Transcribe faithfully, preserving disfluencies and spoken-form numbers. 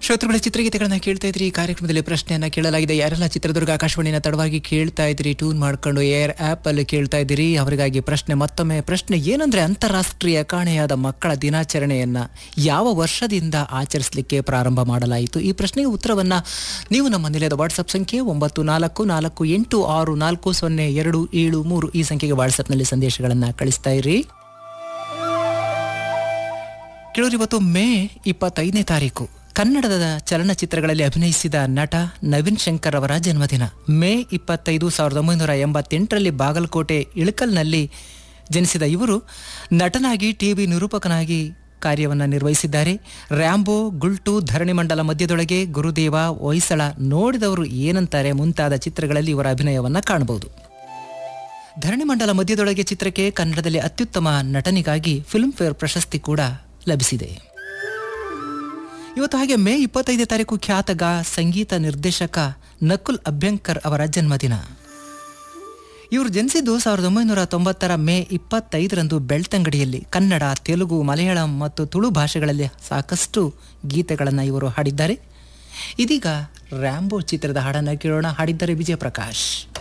ಶ್ರೋತೃಗಳ ಚಿತ್ರಗೀತೆಗಳನ್ನ ಕೇಳ್ತಾ ಇದ್ರಿ. ಈ ಕಾರ್ಯಕ್ರಮದಲ್ಲಿ ಪ್ರಶ್ನೆಯನ್ನ ಕೇಳಲಾಗಿದೆ. ಯಾರೆಲ್ಲ ಚಿತ್ರದುರ್ಗ ಆಕಾಶವಾಣಿನ ತಡವಾಗಿ ಕೇಳ್ತಾ ಇದ್ರಿ, ಟ್ಯೂನ್ ಮಾಡ್ಕೊಂಡು ಏರ್ ಆಪ್ ಅಲ್ಲಿ ಕೇಳ್ತಾ ಇದ್ದೀರಿ, ಅವರಿಗಾಗಿ ಪ್ರಶ್ನೆ ಮತ್ತೊಮ್ಮೆ. ಪ್ರಶ್ನೆ ಏನಂದ್ರೆ, ಅಂತಾರಾಷ್ಟ್ರೀಯ ಕಾಣೆಯಾದ ಮಕ್ಕಳ ದಿನಾಚರಣೆಯನ್ನ ಯಾವ ವರ್ಷದಿಂದ ಆಚರಿಸಲಿಕ್ಕೆ ಪ್ರಾರಂಭ ಮಾಡಲಾಯಿತು? ಈ ಪ್ರಶ್ನೆಗೆ ಉತ್ತರವನ್ನ ನೀವು ನಮ್ಮ ನಿಲಯದ ವಾಟ್ಸ್ಆಪ್ ಸಂಖ್ಯೆ ಒಂಬತ್ತು ನಾಲ್ಕು ನಾಲ್ಕು ಎಂಟು ಆರು ನಾಲ್ಕು ಸೊನ್ನೆ ಎರಡು ಏಳು ಮೂರು ಈ ಸಂಖ್ಯೆಗೆ ವಾಟ್ಸ್ಆಪ್ನಲ್ಲಿ ಸಂದೇಶಗಳನ್ನ ಕಳಿಸ್ತಾ ಇರಿ. ಕೇಳೋರು, ಇವತ್ತು ಮೇ ಇಪ್ಪತ್ತೈದನೇ ತಾರೀಕು ಕನ್ನಡದ ಚಲನಚಿತ್ರಗಳಲ್ಲಿ ಅಭಿನಯಿಸಿದ ನಟ ನವೀನ್ ಶಂಕರ್ ಅವರ ಜನ್ಮದಿನ. ಮೇ ಇಪ್ಪತ್ತೈದು ಸಾವಿರದ ಒಂಬೈನೂರ ಎಂಬತ್ತೆಂಟರಲ್ಲಿ ಬಾಗಲಕೋಟೆ ಇಳಕಲ್ನಲ್ಲಿ ಜನಿಸಿದ ಇವರು ನಟನಾಗಿ ಟಿವಿ ನಿರೂಪಕನಾಗಿ ಕಾರ್ಯವನ್ನು ನಿರ್ವಹಿಸಿದ್ದಾರೆ. ರ್ಯಾಂಬೋ, ಗುಲ್ಟು, ಧರಣಿ ಮಂಡಲ ಮಧ್ಯದೊಳಗೆ, ಗುರುದೇವ, ಹೊಯ್ಸಳ, ನೋಡಿದವರು ಏನಂತಾರೆ ಮುಂತಾದ ಚಿತ್ರಗಳಲ್ಲಿ ಇವರ ಅಭಿನಯವನ್ನು ಕಾಣಬಹುದು. ಧರಣಿ ಮಂಡಲ ಮಧ್ಯದೊಳಗೆ ಚಿತ್ರಕ್ಕೆ ಕನ್ನಡದಲ್ಲಿ ಅತ್ಯುತ್ತಮ ನಟನಿಗಾಗಿ ಫಿಲ್ಮ್ ಫೇರ್ ಪ್ರಶಸ್ತಿ ಕೂಡ ಲಭಿಸಿದೆ. ಇವತ್ತು ಹಾಗೆ ಮೇ ಇಪ್ಪತ್ತೈದನೇ ತಾರೀಕು ಖ್ಯಾತ ಗಾ ಸಂಗೀತ ನಿರ್ದೇಶಕ ನಕುಲ್ ಅಭ್ಯಂಕರ್ ಅವರ ಜನ್ಮದಿನ. ಇವರು ಜನಿಸಿದ್ದು ಸಾವಿರದ ಒಂಬೈನೂರ ತೊಂಬತ್ತರ ಮೇ ಇಪ್ಪತ್ತೈದರಂದು ಬೆಳ್ತಂಗಡಿಯಲ್ಲಿ. ಕನ್ನಡ, ತೆಲುಗು, ಮಲಯಾಳಂ ಮತ್ತು ತುಳು ಭಾಷೆಗಳಲ್ಲಿ ಸಾಕಷ್ಟು ಗೀತೆಗಳನ್ನು ಇವರು ಹಾಡಿದ್ದಾರೆ. ಇದೀಗ ರ್ಯಾಂಬೋ ಚಿತ್ರದ ಹಾಡನ್ನು ಕೇಳೋಣ. ಹಾಡಿದ್ದಾರೆ ವಿಜಯ ಪ್ರಕಾಶ್.